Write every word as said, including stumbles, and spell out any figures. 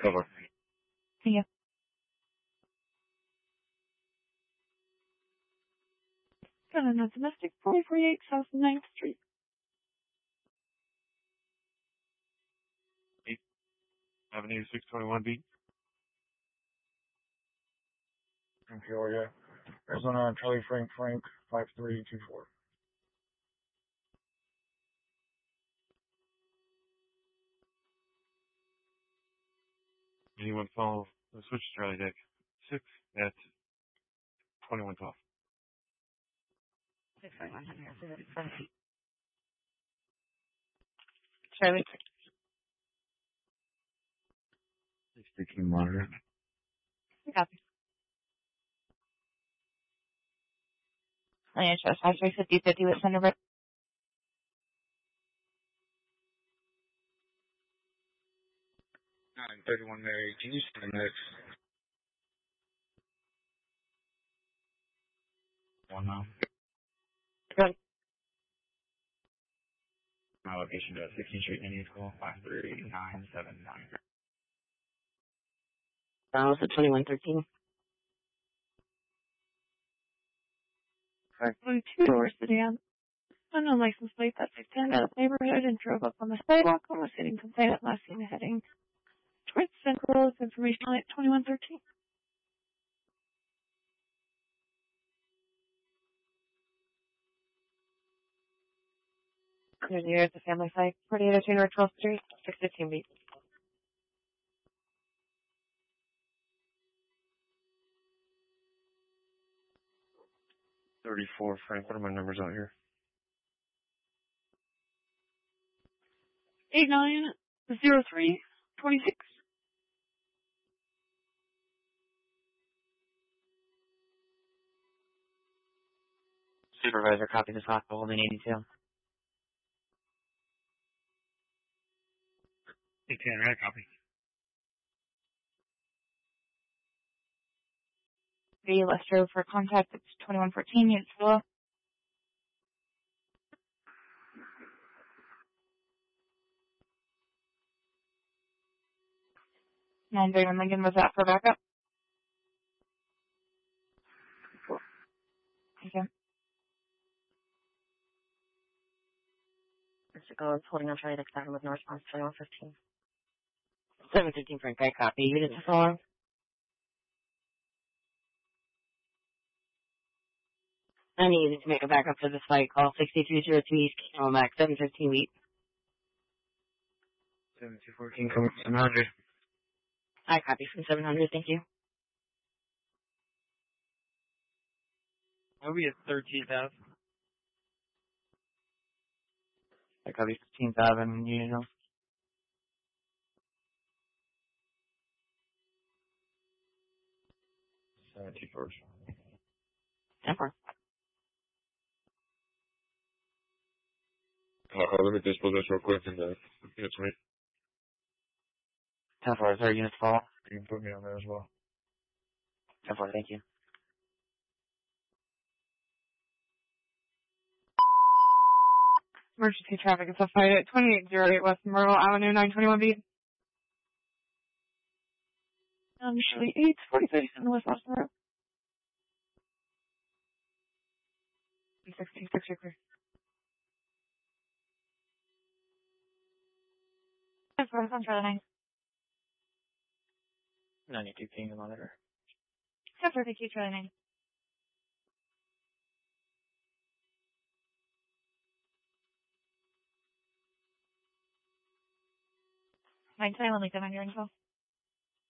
Cover. See ya. Got a domestic four forty-eight South ninth Street. Avenue six twenty-one B. From Peoria. Arizona, Charlie Frank Frank, five three two four. Anyone follow the switch Charlie deck six at twenty-one twelve. six twenty-one hundred. Charlie. six thirteen monitor. Copy. I trust five three fifty fifty with Thunderbird. nine thirty-one Mary, can you send the next? One now. Good. My location to sixteenth Street, Indian School, five three nine seven nine. That was the twenty-one thirteen. Car blue two-door sedan. Unknown license plate that six ten out of the neighborhood and drove up on the sidewalk and was sitting complainant last seen heading towards Central with information on it twenty-one thirteen. There's the area of the family site, forty-eight oh two North twelfth Street, six fifteen B. thirty-four Frank. What are my numbers out here? eight nine zero three twenty-six. Supervisor, copy this hospital holding eighty-two. eighteen, right? Copy. The Lestro for contact, it's twenty-one fourteen, units below. nine thirty-one Lincoln, was that for backup? Cool. Thank you. Mister Gold, holding on Charlie Deck seven with no response, twenty-one fifteen. seven fifteen Frank, I copy. Units are following. I need you to make a backup for this flight. Call sixty-three oh two East Camel Max, seven fifteen Wheat. seventy-two fourteen, coming from seven hundred. I copy from seven hundred, thank you. I'll be at thirteen thousand. I copy fifteen thousand, you know. seventy first. Temper. Uh, let me dispose this real quick and uh, it's me. ten four, is there units follow? You can put me on there as well. ten four, thank you. Emergency traffic is a fight at twenty-eight oh eight West Myrtle Avenue, nine twenty-one B. Um, Shirley eight, forty thirty-seven West West Myrtle. sixteen six, you're clear. ten four, on Charlie nine. ninety-two ping monitor. ten four, thank you, Charlie nine. nine ten, Lincoln, on your info.